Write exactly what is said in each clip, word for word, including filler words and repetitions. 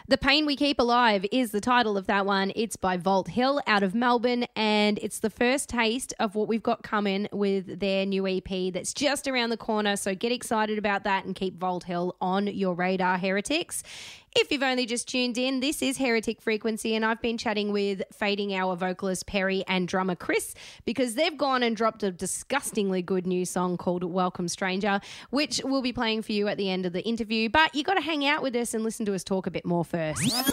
The Pain We Keep Alive is the title of that one. It's by Vault Hill out of Melbourne, and it's the first taste of what we've got coming with their new E P that's just around the corner. So get excited about that and keep Vault Hill on your radar, Heretics. If you've only just tuned in, this is Heretic Frequency, and I've been chatting with Fading Hour vocalist Perry and drummer Chris because they've gone and dropped a disgustingly good new song called Welcome Stranger, which we'll be playing for you at the end of the interview. But you got to hang out with us and listen to us talk a bit more first.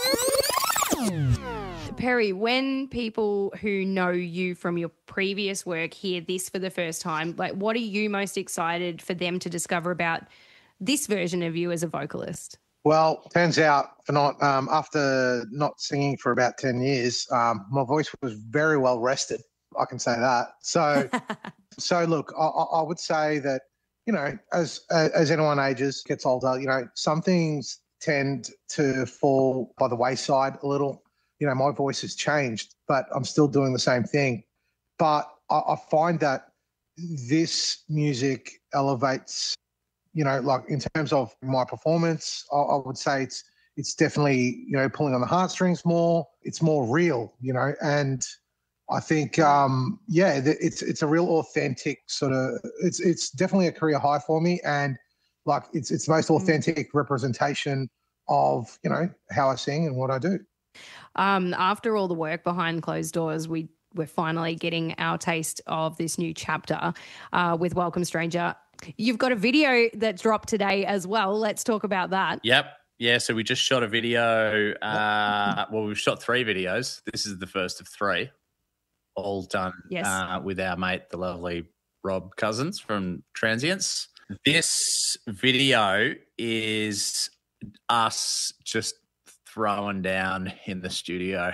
Perry, when people who know you from your previous work hear this for the first time, like, what are you most excited for them to discover about this version of you as a vocalist? Well, turns out for not um, after not singing for about ten years, um, my voice was very well rested. I can say that. So, so look, I, I would say that, you know, as as anyone ages, gets older, you know, some things tend to fall by the wayside a little. You know, my voice has changed, but I'm still doing the same thing. But I, I find that this music elevates, you know, like in terms of my performance, I, I would say it's it's definitely, you know, pulling on the heartstrings more. It's more real, you know, and I think, um, yeah, it's it's a real authentic sort of. It's it's definitely a career high for me, and like it's it's the most authentic representation of, you know, how I sing and what I do. Um, after all the work behind closed doors, we we're finally getting our taste of this new chapter uh, with Welcome Stranger. You've got a video that dropped today as well. Let's talk about that. Yep. Yeah, so we just shot a video. Uh, well, we've shot three videos. This is the first of three, all done yes. uh, with our mate, the lovely Rob Cousins from Transients. This video is us just throwing down in the studio.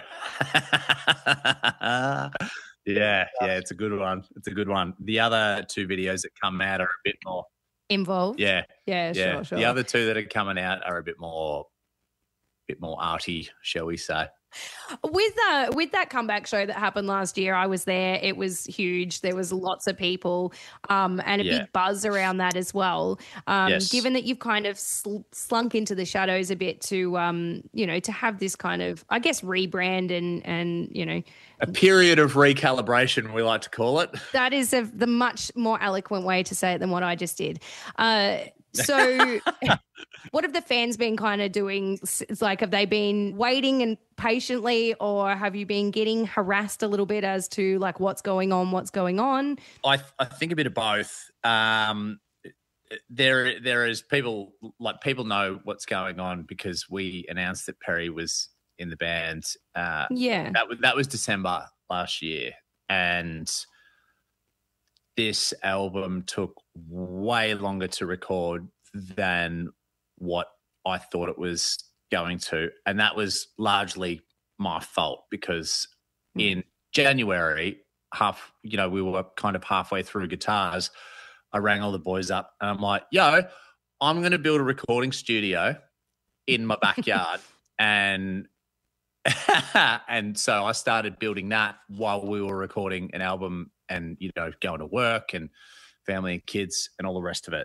Yeah, yeah, it's a good one. It's a good one. The other two videos that come out are a bit more involved. Yeah, yeah, yeah. sure, sure. The other two that are coming out are a bit more, bit more arty, shall we say? With uh, with that comeback show that happened last year, I was there. It was huge. There was lots of people um, and a Yeah. big buzz around that as well. Um, Yes. Given that you've kind of sl- slunk into the shadows a bit to, um, you know, to have this kind of, I guess, rebrand and, and you know. A period of recalibration, we like to call it. That is a, the much more eloquent way to say it than what I just did. Uh, so what have the fans been kind of doing? It's like, have they been waiting and patiently, or have you been getting harassed a little bit as to like what's going on, what's going on? I, I think a bit of both. Um, there, there is people, like people know what's going on because we announced that Perry was in the band. Uh, Yeah. That was, that was December last year. And this album took way longer to record than what I thought it was going to. And that was largely my fault because mm. in January, half, you know, we were kind of halfway through guitars. I rang all the boys up and I'm like, yo, I'm going to build a recording studio in my backyard. and and so I started building that while we were recording an album and, you know, going to work and family and kids and all the rest of it.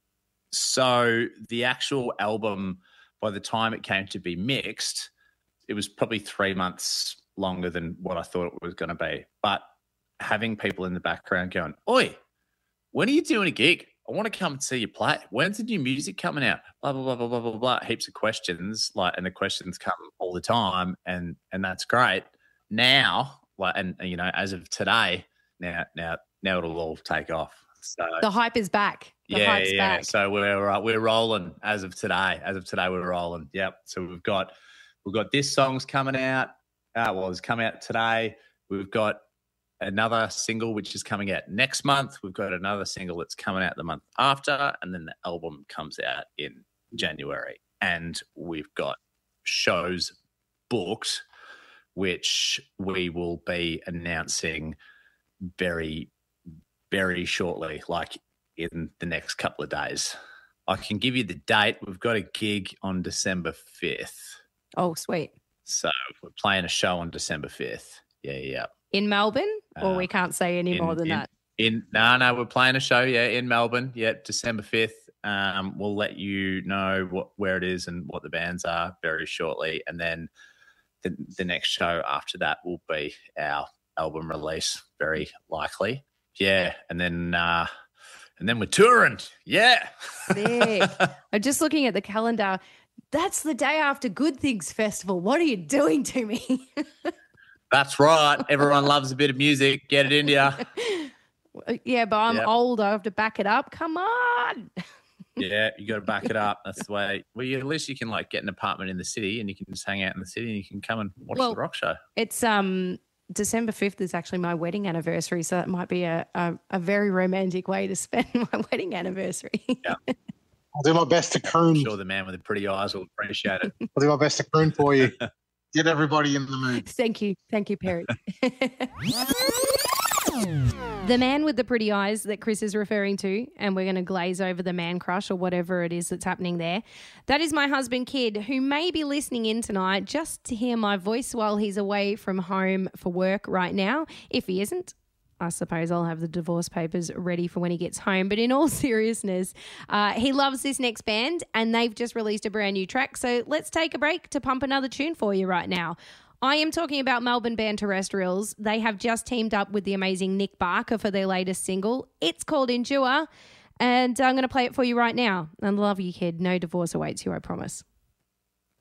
So the actual album, by the time it came to be mixed, it was probably three months longer than what I thought it was going to be. But having people in the background going, oi, when are you doing a gig? I want to come and see you play. When's the new music coming out? Blah, blah, blah, blah, blah, blah, blah. Heaps of questions, like, and the questions come all the time, and and that's great. Now, like, and, and you know, as of today, now, now, now it'll all take off. So the hype is back. The yeah, hype's yeah. back. So we're uh, we're rolling as of today. As of today, we're rolling. Yep. So we've got we've got this song's coming out. Uh, well, it's coming out today. We've got another single which is coming out next month. We've got another single that's coming out the month after, and then the album comes out in January. And we've got shows booked, which we will be announcing very, very shortly, like in the next couple of days. I can give you the date. We've got a gig on December fifth. Oh, sweet. So we're playing a show on December fifth. Yeah, yeah. In Melbourne? Or Uh, we can't say any in, more than in, that? In no, no, we're playing a show, yeah, in Melbourne. Yeah, December fifth. Um, we'll let you know what where it is and what the bands are very shortly, and then the, the next show after that will be our album release, very likely. Yeah, and then uh, and then we're touring. Yeah, Sick. I'm just looking at the calendar. That's the day after Good Things Festival. What are you doing to me? That's right. Everyone loves a bit of music. Get it in you. Yeah, but I'm Yep. old. I have to back it up. Come on. Yeah, you got to back it up. That's the way. Well, you, at least you can like get an apartment in the city, and you can just hang out in the city, and you can come and watch Well, the rock show. It's um December fifth is actually my wedding anniversary, so that might be a, a, a very romantic way to spend my wedding anniversary. Yeah. I'll do my best to croon. I'm sure the man with the pretty eyes will appreciate it. I'll do my best to croon for you. Get everybody in the mood. Thank you. Thank you, Perry. The man with the pretty eyes that Chris is referring to, and we're going to glaze over the man crush or whatever it is that's happening there. That is my husband, Kid, who may be listening in tonight just to hear my voice while he's away from home for work right now. If he isn't, I suppose I'll have the divorce papers ready for when he gets home. But in all seriousness, uh, he loves this next band and they've just released a brand new track. So let's take a break to pump another tune for you right now. I am talking about Melbourne band Terrestrials. They have just teamed up with the amazing Nick Barker for their latest single. It's called Endure, and I'm going to play it for you right now. And love you, Kid. No divorce awaits you, I promise.